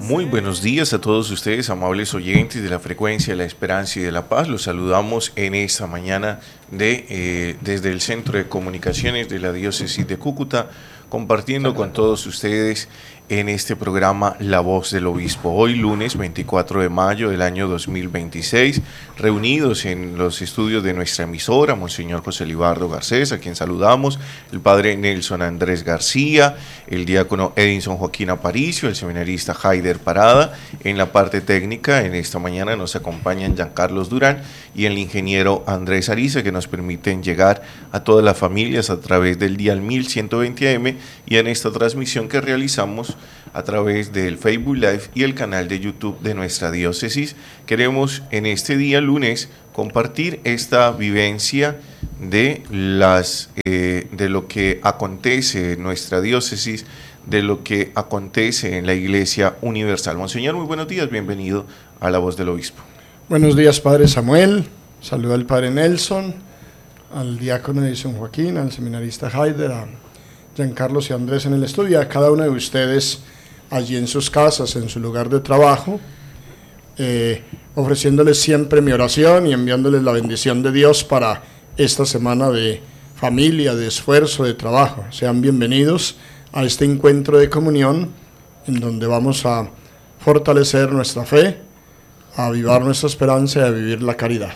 Muy buenos días a todos ustedes, amables oyentes de la frecuencia de la esperanza y de la paz. Los saludamos en esta mañana desde el Centro de Comunicaciones de la Diócesis de Cúcuta, compartiendo con todos ustedes en este programa La Voz del Obispo. Hoy lunes 24 de mayo del año 2026, reunidos en los estudios de nuestra emisora, Monseñor José Libardo Garcés, a quien saludamos, el Padre Nelson Andrés García, el diácono Edinson Joaquín Aparicio, el seminarista Haider Parada. En la parte técnica, en esta mañana nos acompañan Giancarlos Durán y el ingeniero Andrés Ariza, que nos permiten llegar a todas las familias a través del dial 1120 AM y en esta transmisión que realizamos a través del Facebook Live y el canal de YouTube de nuestra diócesis. Queremos en este día lunes compartir esta vivencia de lo que acontece en nuestra diócesis, de lo que acontece en la Iglesia Universal. Monseñor, muy buenos días, bienvenido a La Voz del Obispo. Buenos días, Padre Samuel, saludo al Padre Nelson, al diácono Edison Joaquín, al seminarista Haider, a Giancarlos y Andrés en el estudio, a cada uno de ustedes allí en sus casas, en su lugar de trabajo, ofreciéndoles siempre mi oración y enviándoles la bendición de Dios para esta semana de familia, de esfuerzo, de trabajo. Sean bienvenidos a este encuentro de comunión en donde vamos a fortalecer nuestra fe, a avivar nuestra esperanza y a vivir la caridad.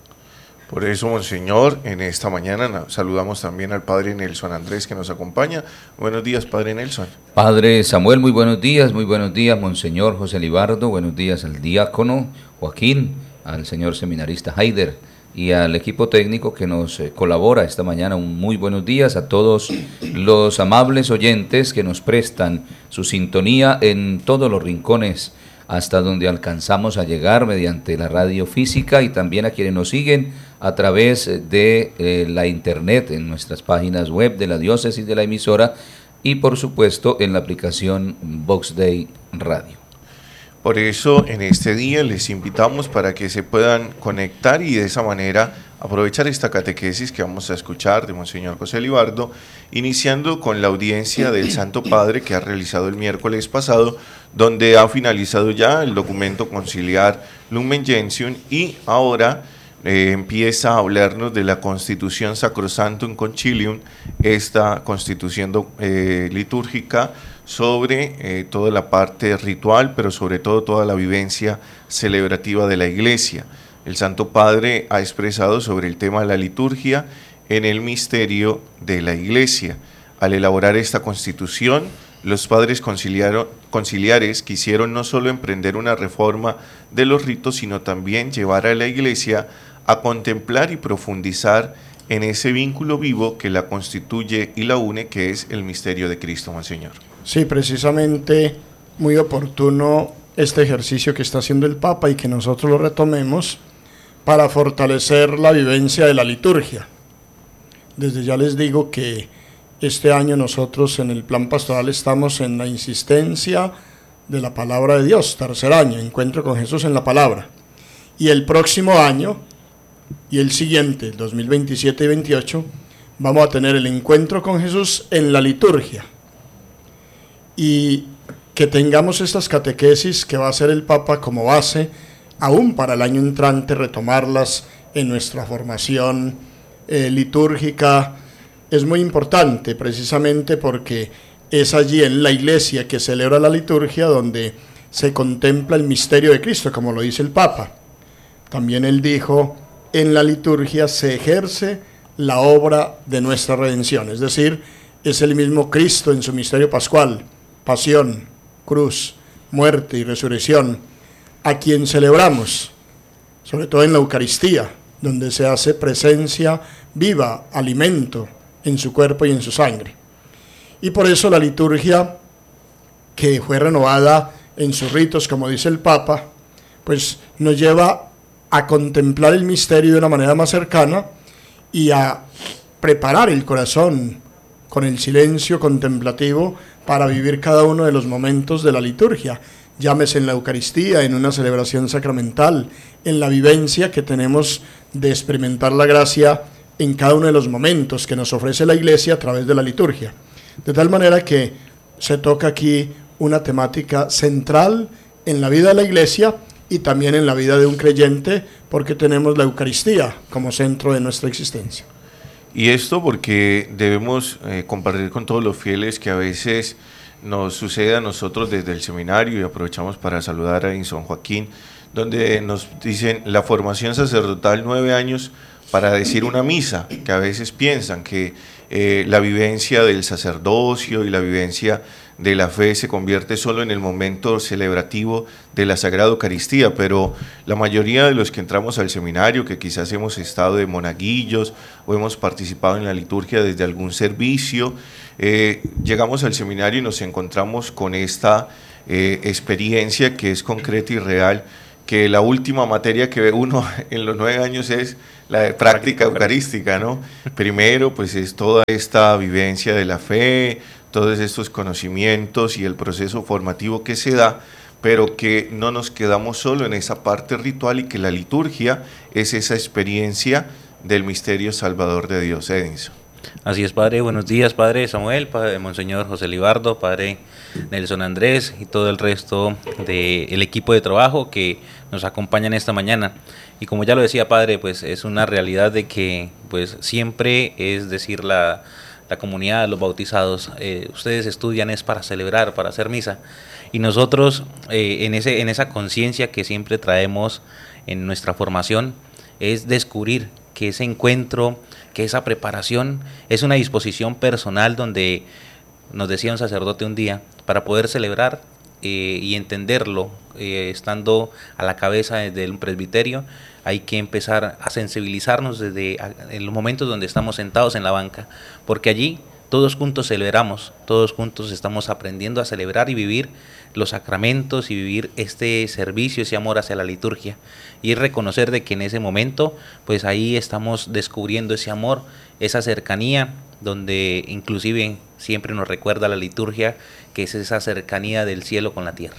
Por eso, Monseñor, en esta mañana saludamos también al Padre Nelson Andrés, que nos acompaña. Buenos días, Padre Nelson. Padre Samuel, muy buenos días, Monseñor José Libardo, buenos días al diácono Joaquín, al señor seminarista Haider y al equipo técnico que nos colabora esta mañana. Un muy buenos días a todos los amables oyentes que nos prestan su sintonía en todos los rincones hasta donde alcanzamos a llegar mediante la radio física, y también a quienes nos siguen a través de la internet en nuestras páginas web de la diócesis, de la emisora, y por supuesto en la aplicación Vox Day Radio. Por eso en este día les invitamos para que se puedan conectar y de esa manera aprovechar esta catequesis que vamos a escuchar de Monseñor José Libardo, iniciando con la audiencia del Santo Padre que ha realizado el miércoles pasado, donde ha finalizado ya el documento conciliar Lumen Gentium, y ahora empieza a hablarnos de la Constitución Sacrosanctum Concilium, esta constitución litúrgica sobre toda la parte ritual, pero sobre todo toda la vivencia celebrativa de la Iglesia. El Santo Padre ha expresado sobre el tema de la liturgia en el misterio de la Iglesia. Al elaborar esta constitución, los padres conciliares quisieron no solo emprender una reforma de los ritos, sino también llevar a la Iglesia a contemplar y profundizar en ese vínculo vivo que la constituye y la une, que es el misterio de Cristo, Monseñor. Sí, precisamente muy oportuno este ejercicio que está haciendo el Papa y que nosotros lo retomemos para fortalecer la vivencia de la liturgia. Desde ya les digo que este año nosotros en el plan pastoral estamos en la insistencia de la palabra de Dios, tercer año, encuentro con Jesús en la palabra. Y el próximo año y el siguiente, 2027 y 28, vamos a tener el encuentro con Jesús en la liturgia. Y que tengamos estas catequesis que va a hacer el Papa como base, aún para el año entrante, retomarlas en nuestra formación litúrgica, es muy importante, precisamente porque es allí en la Iglesia que celebra la liturgia donde se contempla el misterio de Cristo, como lo dice el Papa. También él dijo, en la liturgia se ejerce la obra de nuestra redención, es decir, es el mismo Cristo en su misterio pascual, pasión, cruz, muerte y resurrección, a quien celebramos, sobre todo en la Eucaristía, donde se hace presencia viva, alimento en su cuerpo y en su sangre. Y por eso la liturgia, que fue renovada en sus ritos, como dice el Papa, pues nos lleva a contemplar el misterio de una manera más cercana y a preparar el corazón con el silencio contemplativo para vivir cada uno de los momentos de la liturgia, llámese en la Eucaristía, en una celebración sacramental, en la vivencia que tenemos de experimentar la gracia en cada uno de los momentos que nos ofrece la Iglesia a través de la liturgia. De tal manera que se toca aquí una temática central en la vida de la iglesia y también en la vida de un creyente, porque tenemos la Eucaristía como centro de nuestra existencia. Y esto porque debemos compartir con todos los fieles que a veces nos sucede a nosotros desde el seminario, y aprovechamos para saludar a Edinson Joaquín, donde nos dicen la formación sacerdotal 9 años para decir una misa, que a veces piensan que la vivencia del sacerdocio y la vivencia de la fe se convierte solo en el momento celebrativo de la Sagrada Eucaristía, pero la mayoría de los que entramos al seminario, que quizás hemos estado de monaguillos o hemos participado en la liturgia desde algún servicio, llegamos al seminario y nos encontramos con esta experiencia que es concreta y real, que la última materia que ve uno en los 9 años es la de práctica eucarística, ¿no? Primero, pues es toda esta vivencia de la fe, todos estos conocimientos y el proceso formativo que se da, pero que no nos quedamos solo en esa parte ritual y que la liturgia es esa experiencia del misterio salvador de Dios. Edinson. Así es, padre. Buenos días, padre Samuel, padre Monseñor José Libardo, padre Nelson Andrés y todo el resto del equipo de trabajo que nos acompañan esta mañana. Y como ya lo decía, padre, pues es una realidad de que pues siempre es decir la comunidad, los bautizados, ustedes estudian es para celebrar, para hacer misa. Y nosotros en esa conciencia que siempre traemos en nuestra formación es descubrir que ese encuentro, que esa preparación es una disposición personal donde nos decía un sacerdote un día, para poder celebrar y entenderlo, estando a la cabeza de un presbiterio, hay que empezar a sensibilizarnos desde en los momentos donde estamos sentados en la banca, porque allí todos juntos celebramos, todos juntos estamos aprendiendo a celebrar y vivir los sacramentos y vivir este servicio, ese amor hacia la liturgia, y reconocer de que en ese momento, pues ahí estamos descubriendo ese amor, esa cercanía, donde inclusive siempre nos recuerda la liturgia, que es esa cercanía del cielo con la tierra.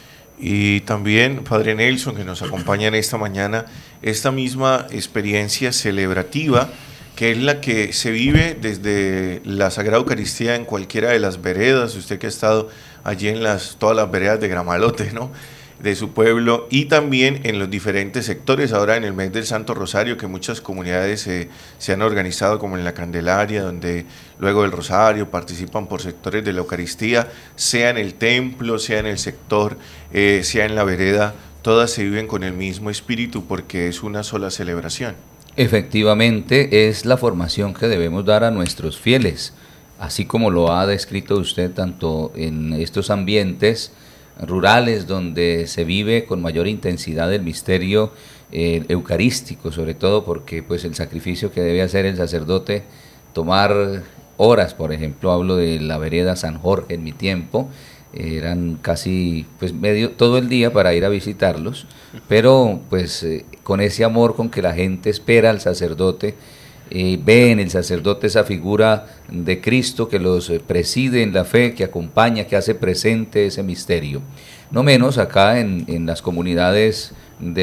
Y también, Padre Nelson, que nos acompaña en esta mañana, esta misma experiencia celebrativa, que es la que se vive desde la Sagrada Eucaristía en cualquiera de las veredas, usted que ha estado allí en todas las veredas de Gramalote, ¿no?, de su pueblo, y también en los diferentes sectores, ahora en el mes del Santo Rosario, que muchas comunidades se han organizado, como en la Candelaria, donde luego del Rosario participan por sectores de la Eucaristía, sea en el templo, sea en el sector, sea en la vereda, todas se viven con el mismo espíritu porque es una sola celebración. Efectivamente, es la formación que debemos dar a nuestros fieles, así como lo ha descrito usted tanto en estos ambientes rurales donde se vive con mayor intensidad el misterio eucarístico, sobre todo porque pues el sacrificio que debe hacer el sacerdote, tomar horas, por ejemplo, hablo de la vereda San Jorge en mi tiempo, eran casi pues todo el día para ir a visitarlos, pero pues con ese amor con que la gente espera al sacerdote, ve en el sacerdote esa figura de Cristo que los preside en la fe, que acompaña, que hace presente ese misterio. No menos acá en las comunidades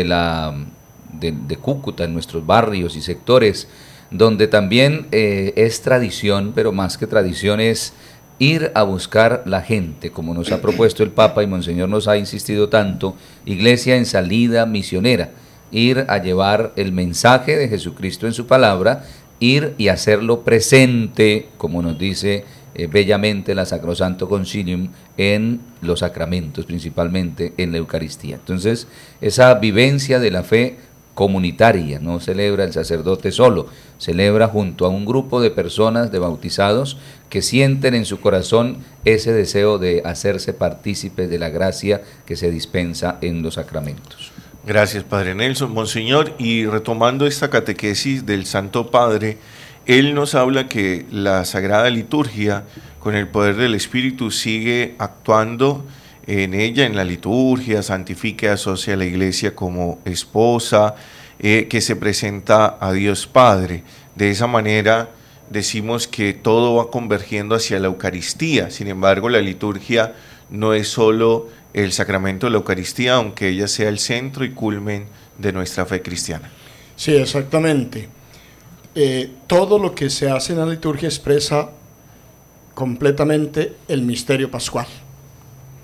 de Cúcuta, en nuestros barrios y sectores, donde también es tradición, pero más que tradición es ir a buscar la gente, como nos ha propuesto el Papa y Monseñor nos ha insistido tanto, iglesia en salida misionera, ir a llevar el mensaje de Jesucristo en su palabra, ir y hacerlo presente, como nos dice bellamente la Sacrosanto Concilium, en los sacramentos, principalmente en la Eucaristía. Entonces, esa vivencia de la fe comunitaria, no celebra el sacerdote solo, celebra junto a un grupo de personas, de bautizados, que sienten en su corazón ese deseo de hacerse partícipes de la gracia que se dispensa en los sacramentos. Gracias, Padre Nelson. Monseñor, y retomando esta catequesis del Santo Padre, él nos habla que la Sagrada Liturgia, con el poder del Espíritu, sigue actuando en ella, en la liturgia, santifica, asocia a la Iglesia como esposa, que se presenta a Dios Padre. De esa manera decimos que todo va convergiendo hacia la Eucaristía. Sin embargo, la liturgia no es solo el sacramento de la Eucaristía, aunque ella sea el centro y culmen de nuestra fe cristiana. Sí, exactamente. Todo lo que se hace en la liturgia expresa completamente el misterio pascual.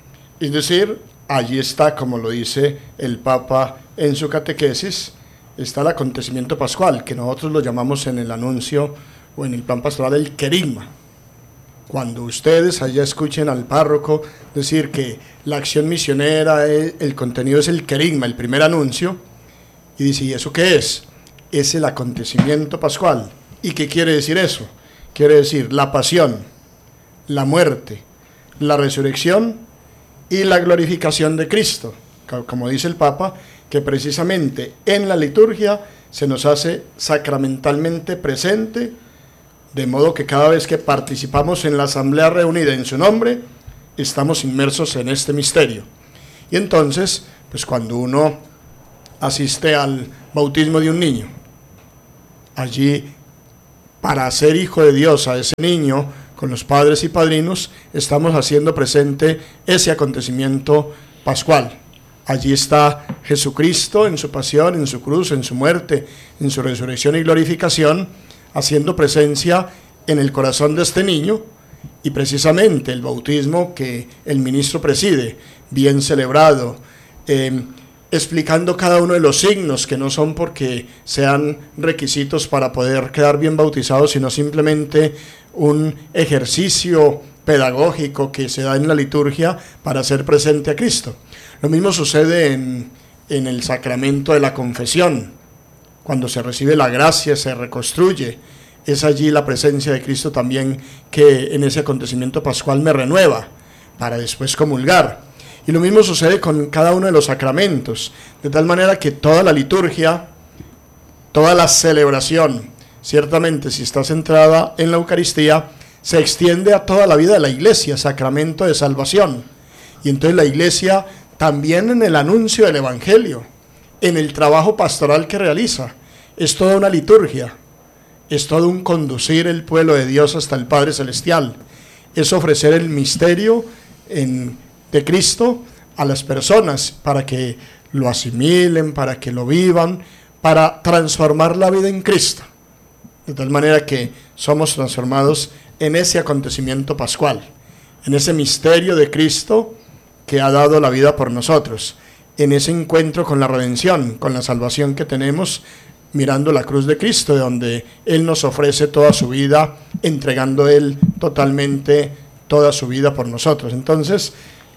Es decir, allí está, como lo dice el Papa en su catequesis, está el acontecimiento pascual, que nosotros lo llamamos en el anuncio o en el plan pastoral el querigma. Cuando ustedes allá escuchen al párroco decir que la acción misionera, el contenido es el querigma, el primer anuncio, y dice, ¿y eso qué es? Es el acontecimiento pascual. ¿Y qué quiere decir eso? Quiere decir la pasión, la muerte, la resurrección y la glorificación de Cristo. Como dice el Papa, que precisamente en la liturgia se nos hace sacramentalmente presente, de modo que cada vez que participamos en la asamblea reunida en su nombre, estamos inmersos en este misterio. Y entonces, pues cuando uno asiste al bautismo de un niño, allí, para ser hijo de Dios a ese niño, con los padres y padrinos, estamos haciendo presente ese acontecimiento pascual. Allí está Jesucristo en su pasión, en su cruz, en su muerte, en su resurrección y glorificación, haciendo presencia en el corazón de este niño, y precisamente el bautismo que el ministro preside, bien celebrado, explicando cada uno de los signos, que no son porque sean requisitos para poder quedar bien bautizados, sino simplemente un ejercicio pedagógico que se da en la liturgia para hacer presente a Cristo. Lo mismo sucede en el sacramento de la confesión. Cuando se recibe la gracia, se reconstruye. Es allí la presencia de Cristo también que en ese acontecimiento pascual me renueva para después comulgar. Y lo mismo sucede con cada uno de los sacramentos, de tal manera que toda la liturgia, toda la celebración, ciertamente si está centrada en la Eucaristía, se extiende a toda la vida de la Iglesia, sacramento de salvación. Y entonces la Iglesia también en el anuncio del Evangelio, en el trabajo pastoral que realiza, es toda una liturgia, es todo un conducir el pueblo de Dios hasta el Padre Celestial, es ofrecer el misterio de Cristo a las personas para que lo asimilen, para que lo vivan, para transformar la vida en Cristo, de tal manera que somos transformados en ese acontecimiento pascual, en ese misterio de Cristo que ha dado la vida por nosotros, en ese encuentro con la redención, con la salvación que tenemos mirando la cruz de Cristo, de donde Él nos ofrece toda su vida, entregando Él totalmente toda su vida por nosotros. Entonces,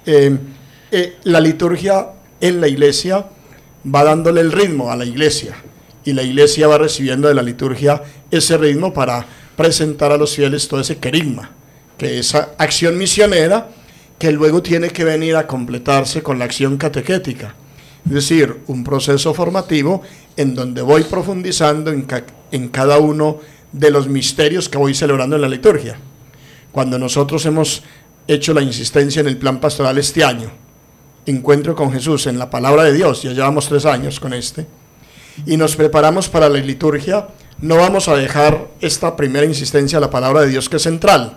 la liturgia en la Iglesia va dándole el ritmo a la Iglesia, y la Iglesia va recibiendo de la liturgia ese ritmo para presentar a los fieles todo ese querigma, que es acción misionera, que luego tiene que venir a completarse con la acción catequética, es decir, un proceso formativo en donde voy profundizando en cada uno de los misterios que voy celebrando en la liturgia. Cuando nosotros hemos hecho la insistencia en el plan pastoral este año, encuentro con Jesús en la palabra de Dios, ya llevamos 3 años con y nos preparamos para la liturgia, no vamos a dejar esta primera insistencia a la palabra de Dios, que es central,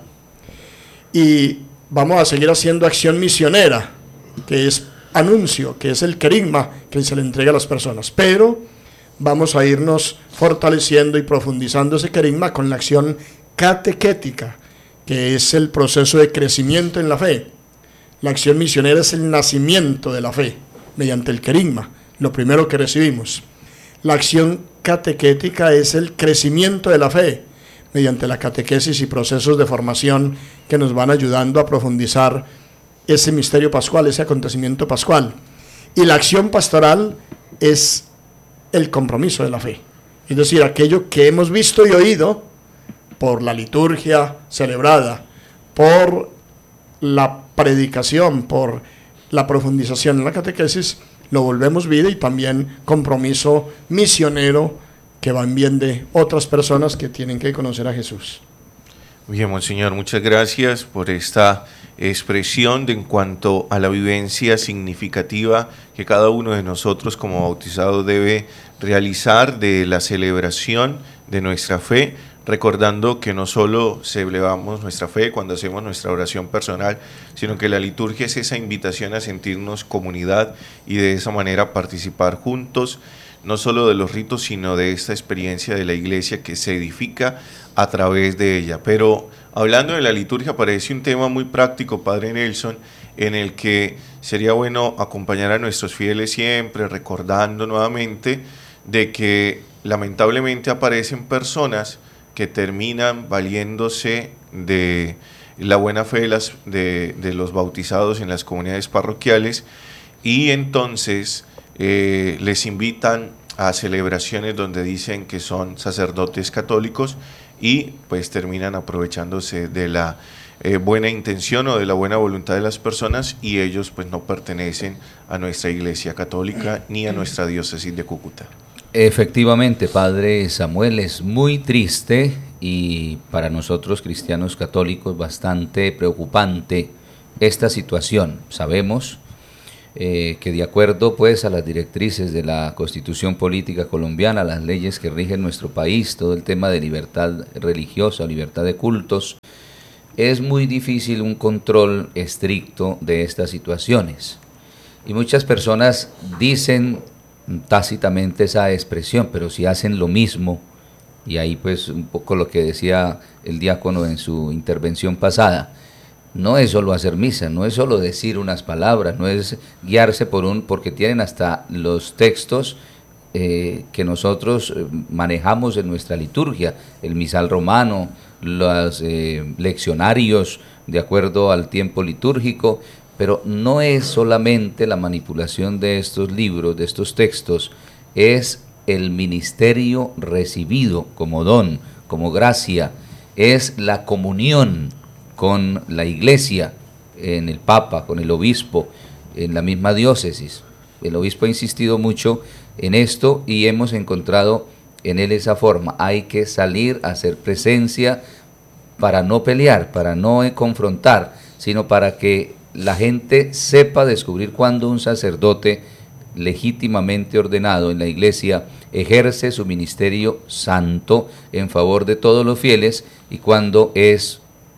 y vamos a seguir haciendo acción misionera, que es anuncio, que es el querigma que se le entrega a las personas, pero vamos a irnos fortaleciendo y profundizando ese querigma con la acción catequética, que es el proceso de crecimiento en la fe. La acción misionera es el nacimiento de la fe, mediante el querigma, lo primero que recibimos. La acción catequética es el crecimiento de la fe, mediante la catequesis y procesos de formación que nos van ayudando a profundizar ese misterio pascual, ese acontecimiento pascual. Y la acción pastoral es el compromiso de la fe, es decir, aquello que hemos visto y oído por la liturgia celebrada, por la predicación, por la profundización en la catequesis, lo volvemos vida, y también compromiso misionero que va en bien de otras personas que tienen que conocer a Jesús. Bien, Monseñor, muchas gracias por esta expresión en cuanto a la vivencia significativa que cada uno de nosotros como bautizados debe realizar de la celebración de nuestra fe, recordando que no solo celebramos nuestra fe cuando hacemos nuestra oración personal, sino que la liturgia es esa invitación a sentirnos comunidad y de esa manera participar juntos, no solo de los ritos, sino de esta experiencia de la Iglesia que se edifica a través de ella. Pero hablando de la liturgia, parece un tema muy práctico, Padre Nelson, en el que sería bueno acompañar a nuestros fieles siempre, recordando nuevamente de que lamentablemente aparecen personas que terminan valiéndose de la buena fe de los bautizados en las comunidades parroquiales, y entonces les invitan a celebraciones donde dicen que son sacerdotes católicos y pues terminan aprovechándose de la buena intención o de la buena voluntad de las personas, y ellos pues no pertenecen a nuestra Iglesia Católica ni a nuestra diócesis de Cúcuta. Efectivamente, Padre Samuel, es muy triste y para nosotros cristianos católicos bastante preocupante esta situación. Sabemos que de acuerdo pues a las directrices de la Constitución Política Colombiana, las leyes que rigen nuestro país, todo el tema de libertad religiosa, libertad de cultos, es muy difícil un control estricto de estas situaciones. Y muchas personas dicen tácitamente esa expresión, pero si hacen lo mismo, y ahí pues un poco lo que decía el diácono en su intervención pasada, no es solo hacer misa, no es solo decir unas palabras, no es guiarse porque tienen hasta los textos que nosotros manejamos en nuestra liturgia, el misal romano, los leccionarios de acuerdo al tiempo litúrgico, pero no es solamente la manipulación de estos libros, de estos textos, es el ministerio recibido como don, como gracia, es la comunión con la Iglesia, en el Papa, con el obispo, en la misma diócesis. El obispo ha insistido mucho en esto y hemos encontrado en él esa forma. Hay que salir a hacer presencia para no pelear, para no confrontar, sino para que la gente sepa descubrir cuando un sacerdote legítimamente ordenado en la Iglesia ejerce su ministerio santo en favor de todos los fieles, y cuando es,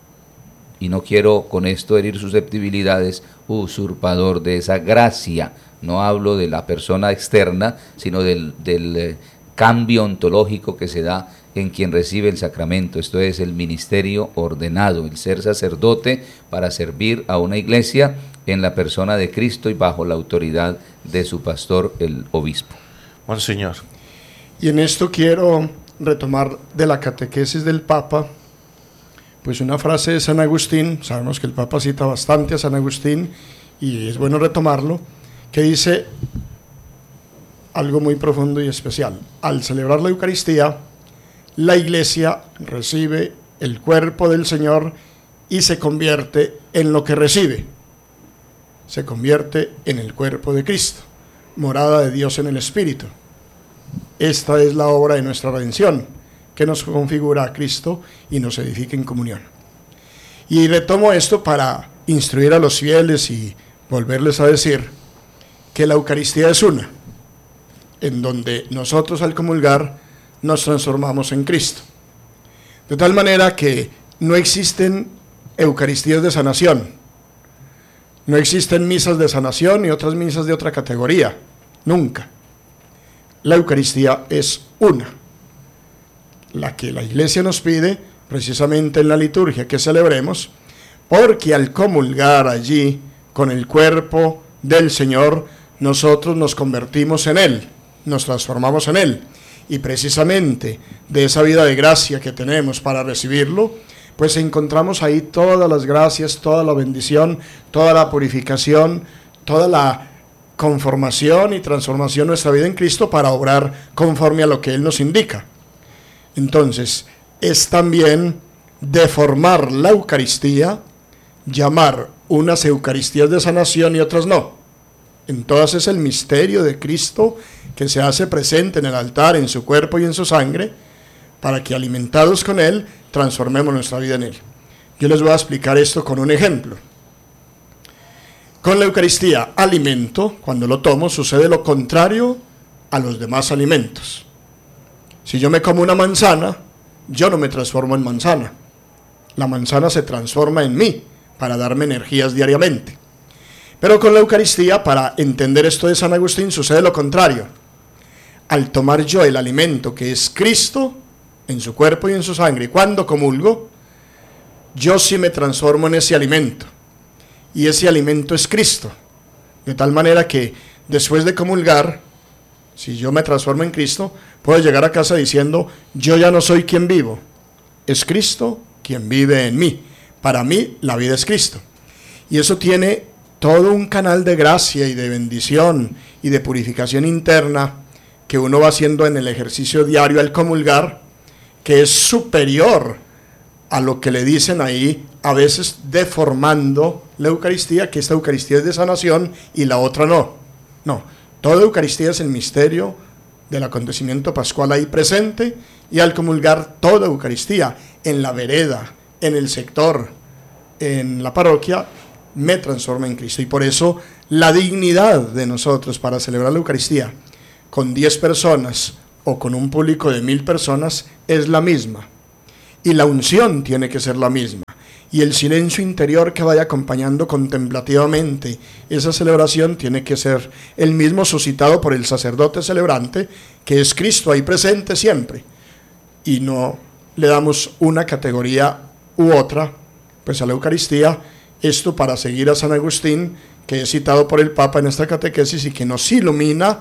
y no quiero con esto herir susceptibilidades, usurpador de esa gracia. No hablo de la persona externa, sino del cambio ontológico que se da en quien recibe el sacramento. Esto es el ministerio ordenado, el ser sacerdote para servir a una iglesia en la persona de Cristo y bajo la autoridad de su pastor, el obispo. Monseñor. Y en esto quiero retomar de la catequesis del Papa, pues una frase de San Agustín. Sabemos que el Papa cita bastante a San Agustín y es bueno retomarlo, que dice algo muy profundo y especial. Al celebrar la Eucaristía, la Iglesia recibe el cuerpo del Señor y se convierte en lo que recibe. Se convierte en el cuerpo de Cristo, morada de Dios en el Espíritu. Esta es la obra de nuestra redención, que nos configura a Cristo y nos edifica en comunión. Y retomo esto para instruir a los fieles y volverles a decir que la Eucaristía es una, en donde nosotros al comulgar nos transformamos en Cristo. De tal manera que no existen Eucaristías de sanación, no existen misas de sanación y otras misas de otra categoría, nunca. La Eucaristía es una, la que la Iglesia nos pide precisamente en la liturgia que celebremos, porque al comulgar allí con el cuerpo del Señor, nosotros nos convertimos en Él, nos transformamos en Él, y precisamente de esa vida de gracia que tenemos para recibirlo, pues encontramos ahí todas las gracias, toda la bendición, toda la purificación, toda la conformación y transformación de nuestra vida en Cristo para obrar conforme a lo que Él nos indica. Entonces, es también deformar la Eucaristía, llamar unas Eucaristías de sanación y otras no. En todas es el misterio de Cristo que se hace presente en el altar, en su cuerpo y en su sangre, para que alimentados con Él, transformemos nuestra vida en Él. Yo les voy a explicar esto con un ejemplo. Con la Eucaristía, alimento, cuando lo tomo, sucede lo contrario a los demás alimentos. Si yo me como una manzana, yo no me transformo en manzana. La manzana se transforma en mí para darme energías diariamente. Pero con la Eucaristía, para entender esto de San Agustín, sucede lo contrario. Al tomar yo el alimento que es Cristo, en su cuerpo y en su sangre, y cuando comulgo, yo sí me transformo en ese alimento. Y ese alimento es Cristo. De tal manera que después de comulgar, si yo me transformo en Cristo, puedo llegar a casa diciendo, yo ya no soy quien vivo, es Cristo quien vive en mí. Para mí la vida es Cristo. Y eso tiene todo un canal de gracia y de bendición y de purificación interna que uno va haciendo en el ejercicio diario al comulgar, que es superior a lo que le dicen ahí, a veces deformando la Eucaristía, que esta Eucaristía es de sanación y la otra no. No, toda Eucaristía es el misterio del acontecimiento pascual ahí presente, y al comulgar toda Eucaristía en la vereda, en el sector, en la parroquia, me transforma en Cristo. Y por eso la dignidad de nosotros para celebrar la Eucaristía con 10 personas o con un público de 1000 personas es la misma. Y la unción tiene que ser la misma. Y el silencio interior que vaya acompañando contemplativamente esa celebración tiene que ser el mismo suscitado por el sacerdote celebrante, que es Cristo ahí presente siempre. Y no le damos una categoría u otra pues a la Eucaristía. Esto para seguir a San Agustín, que es citado por el Papa en esta catequesis y que nos ilumina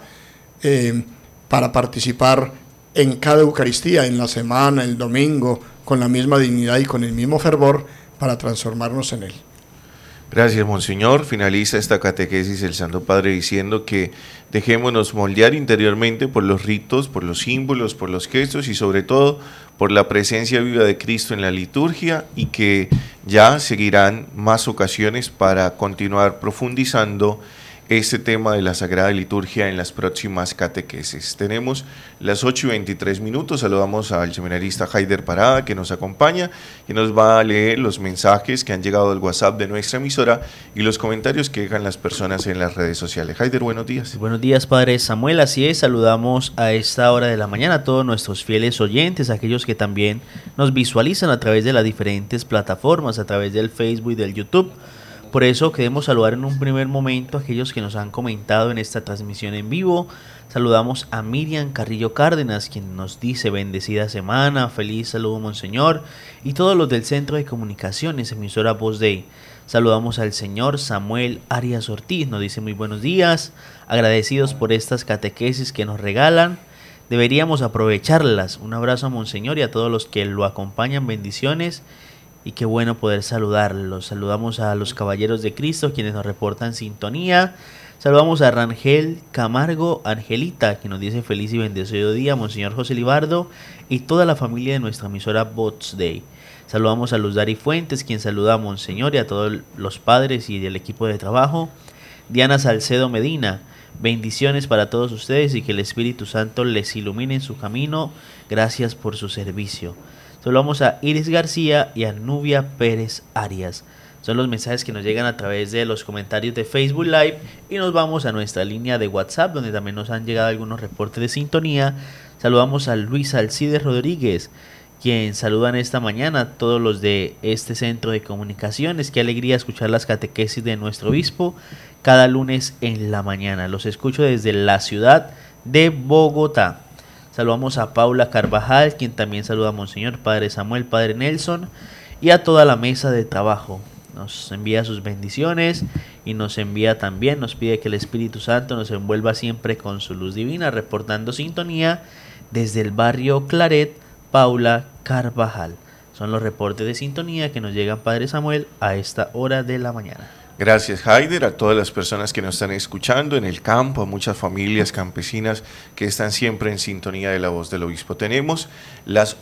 para participar en cada Eucaristía, en la semana, el domingo, con la misma dignidad y con el mismo fervor, para transformarnos en Él. Gracias, Monseñor. Finaliza esta catequesis el Santo Padre diciendo que dejémonos moldear interiormente por los ritos, por los símbolos, por los gestos y sobre todo por la presencia viva de Cristo en la liturgia, y que ya seguirán más ocasiones para continuar profundizando este tema de la Sagrada Liturgia en las próximas catequesis. Tenemos las 8:23. Saludamos al seminarista Haider Parada, que nos acompaña y nos va a leer los mensajes que han llegado al WhatsApp de nuestra emisora y los comentarios que dejan las personas en las redes sociales. Haider, buenos días. Buenos días, Padre Samuel. Así es, saludamos a esta hora de la mañana a todos nuestros fieles oyentes, aquellos que también nos visualizan a través de las diferentes plataformas, a través del Facebook y del YouTube. Por eso queremos saludar en un primer momento a aquellos que nos han comentado en esta transmisión en vivo. Saludamos a Miriam Carrillo Cárdenas, quien nos dice bendecida semana, feliz saludo, Monseñor, y todos los del Centro de Comunicaciones, emisora Voz Dei. Saludamos al señor Samuel Arias Ortiz, nos dice muy buenos días, agradecidos por estas catequesis que nos regalan, deberíamos aprovecharlas. Un abrazo a Monseñor y a todos los que lo acompañan, bendiciones. Y qué bueno poder saludarlos. Saludamos a los Caballeros de Cristo, quienes nos reportan sintonía. Saludamos a Rangel Camargo Angelita, que nos dice feliz y bendecido día, Monseñor José Libardo, y toda la familia de nuestra emisora Voz Dei. Saludamos a Luz Dari Fuentes, quien saluda a Monseñor y a todos los padres y del equipo de trabajo. Diana Salcedo Medina, bendiciones para todos ustedes y que el Espíritu Santo les ilumine en su camino. Gracias por su servicio. Saludamos a Iris García y a Nubia Pérez Arias. Son los mensajes que nos llegan a través de los comentarios de Facebook Live, y nos vamos a nuestra línea de WhatsApp, donde también nos han llegado algunos reportes de sintonía. Saludamos a Luis Alcides Rodríguez, quien saludan esta mañana a todos los de este centro de comunicaciones. Qué alegría escuchar las catequesis de nuestro obispo cada lunes en la mañana. Los escucho desde la ciudad de Bogotá. Saludamos a Paula Carvajal, quien también saluda a Monseñor, Padre Samuel, Padre Nelson, y a toda la mesa de trabajo. Nos envía sus bendiciones y nos envía también, nos pide que el Espíritu Santo nos envuelva siempre con su luz divina, reportando sintonía desde el barrio Claret, Paula Carvajal. Son los reportes de sintonía que nos llegan, Padre Samuel, a esta hora de la mañana. Gracias, Haider, a todas las personas que nos están escuchando en el campo, a muchas familias campesinas que están siempre en sintonía de la voz del obispo. Tenemos las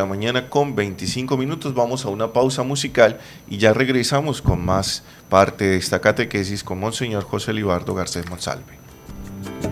8:25. Vamos a una pausa musical y ya regresamos con más parte de esta catequesis con Monseñor José Libardo Garcés Monsalve.